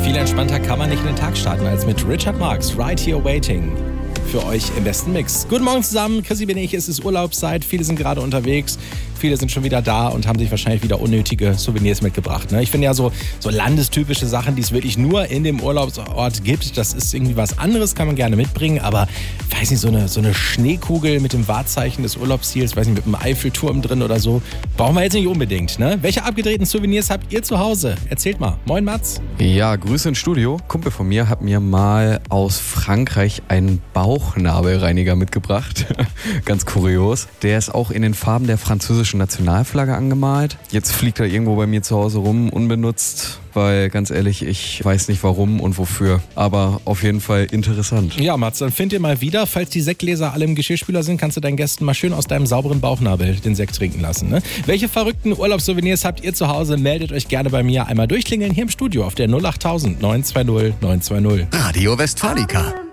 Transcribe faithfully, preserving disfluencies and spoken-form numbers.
Viel entspannter kann man nicht in den Tag starten als mit Richard Marx, Right Here Waiting. Für euch im besten Mix. Guten Morgen zusammen, Chrissy bin ich, es ist Urlaubszeit, viele sind gerade unterwegs, viele sind schon wieder da und haben sich wahrscheinlich wieder unnötige Souvenirs mitgebracht. Ne? Ich finde ja so, so landestypische Sachen, die es wirklich nur in dem Urlaubsort gibt, das ist irgendwie was anderes, kann man gerne mitbringen, aber weiß nicht, so eine, so eine Schneekugel mit dem Wahrzeichen des Urlaubsziels, weiß nicht, mit einem Eiffelturm drin oder so, brauchen wir jetzt nicht unbedingt. Ne? Welche abgedrehten Souvenirs habt ihr zu Hause? Erzählt mal. Moin Mats. Ja, Grüße ins Studio. Kumpel von mir hat mir mal aus Frankreich einen Bauchnabelreiniger mitgebracht. Ganz kurios. Der ist auch in den Farben der französischen Nationalflagge angemalt. Jetzt fliegt er irgendwo bei mir zu Hause rum, unbenutzt, weil ganz ehrlich, ich weiß nicht warum und wofür. Aber auf jeden Fall interessant. Ja, Mats, dann find ihr mal wieder. Falls die Sektgläser alle im Geschirrspüler sind, kannst du deinen Gästen mal schön aus deinem sauberen Bauchnabel den Sekt trinken lassen. Ne? Welche verrückten Urlaubssouvenirs habt ihr zu Hause? Meldet euch gerne bei mir. Einmal durchklingeln hier im Studio auf der null acht neun zwei null neun zwei null. Radio Westfalica.